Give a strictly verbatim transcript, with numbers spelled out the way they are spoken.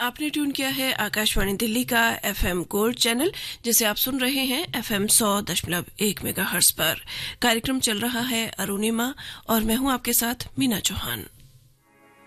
आपने ट्यून किया है आकाशवाणी दिल्ली का एफएम गोल्ड चैनल, जिसे आप सुन रहे हैं एफएम सौ दशमलव एक मेगाहर्ट्ज पर। कार्यक्रम चल रहा है अरुणिमा और मैं हूं आपके साथ मीना चौहान।